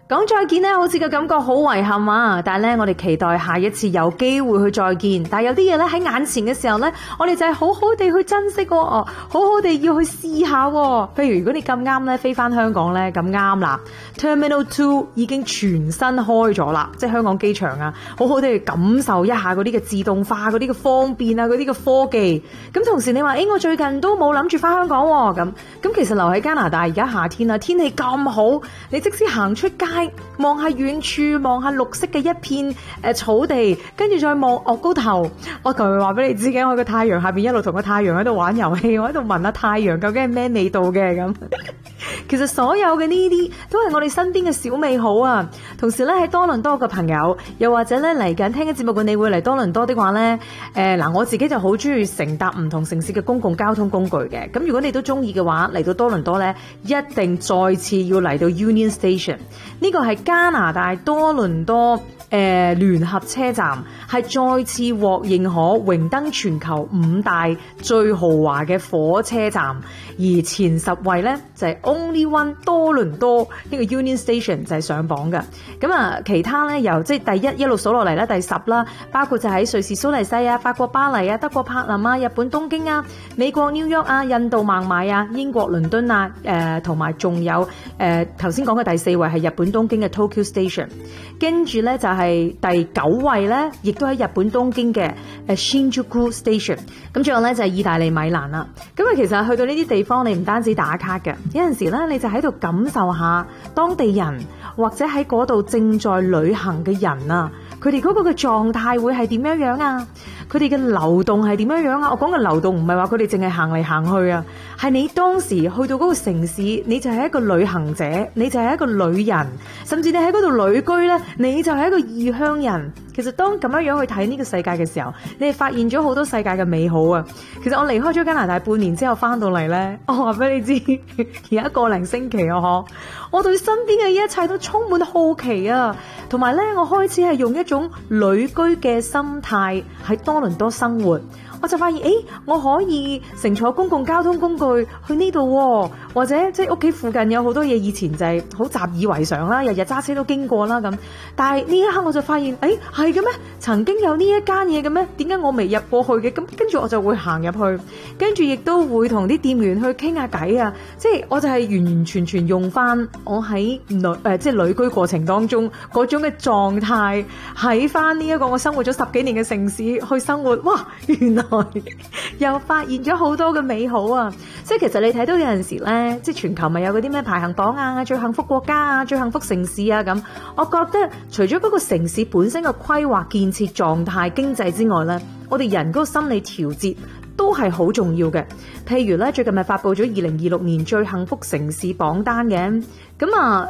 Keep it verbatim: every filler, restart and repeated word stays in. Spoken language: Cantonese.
講再見咧，好似個感覺好遺憾啊！但係咧，我哋期待下一次有機會去再見。但係有啲嘢咧喺眼前嘅時候咧，我哋就係好好地去珍惜喎，好好地要去試下喎。譬如如果你咁啱咧飛翻香港咧，咁啱啦 ，Terminal Two 已經全新開咗啦，即係香港機場啊，好好地去感受一下嗰啲嘅自動化、嗰啲嘅方便啊、嗰啲嘅科技。咁同時你話，誒我最近都冇諗住翻香港喎，咁咁其實留喺加拿大而家夏天啊，天氣咁好，你即使行出街，望下遠處，望下綠色嘅一片誒草地，跟住再望岳高頭，我琴日話俾你知嘅，我喺個太陽下邊一路同個太陽喺度玩遊戲，我喺度聞下太陽究竟係咩味道嘅咁。其實所有嘅呢啲都係我哋身邊嘅小美好啊！同時咧喺多倫多嘅朋友，又或者咧嚟緊聽緊節目嘅你會嚟多倫多的話咧，誒嗱我自己就好中意乘搭唔同城市嘅公共交通工具嘅。咁如果你都中意嘅話，嚟到多倫多咧，一定再次要嚟到 Union Station。呢個係加拿大多倫多誒聯合車站，係再次獲認可榮登全球五大最豪華嘅火車站，而前十位咧就係 Only One 多倫多呢個 Union Station 就係上榜嘅。咁啊，其他咧由即係第一一路數落嚟咧，第十啦，包括就喺瑞士蘇黎世啊、法國巴黎啊、德國柏林啊、日本東京啊、美國紐約啊、印度孟買啊、英國倫敦啊，誒同埋仲有誒頭先講嘅第四位係日本東京嘅 Tokyo Station， 跟住咧就係第九位咧，亦都喺日本東京嘅誒 Shinjuku Station。咁最後咧就係意大利米蘭啦。咁啊，其實去到呢啲地方，你唔單止打卡嘅，有陣時咧你就喺度感受下當地人或者喺嗰度正在旅行嘅人啊，佢哋嗰個嘅狀態會係點樣樣啊？佢哋嘅流動係點樣樣啊？我講嘅流動唔係話佢哋淨係行嚟行去啊，係你當時去到嗰個城市，你就係一個旅行者，你就係一個旅人，甚至你喺嗰度旅居咧，你就係一個異鄉人。其實當咁樣樣去睇呢個世界嘅時候，你係發現咗好多世界嘅美好啊！其實我離開咗加拿大半年之後翻到嚟咧，我話俾你知，而家個零星期啊，嗬，我對身邊嘅一切都充滿好奇啊！同埋咧，我開始係用一種旅居嘅心態喺多倫多生活。我就發現，誒，我可以乘坐公共交通工具去呢度，或者即係屋企附近有好多嘢，以前就係好習以為常啦，日日揸車都經過啦咁。但係呢一刻我就發現，誒，係嘅咩？曾經有呢一間嘢嘅咩？點解我未入過去嘅？咁跟住我就會行入去，跟住亦都會同啲店員去傾下偈啊！即係我就係完完全全用翻我喺旅誒即係旅居過程當中嗰種嘅狀態，喺翻呢一個我生活咗十幾年嘅城市去生活。哇！原來又發現咗好多嘅美好啊！即係其實你睇到有陣時咧，即係全球咪有嗰啲咩排行榜啊、最幸福國家啊、最幸福城市啊咁。我覺得除咗嗰個城市本身嘅規劃、建設狀態、經濟之外咧，我哋人嗰個心理調節都係好重要嘅。譬如咧，最近咪發佈咗二零二六年最幸福城市榜單嘅，咁啊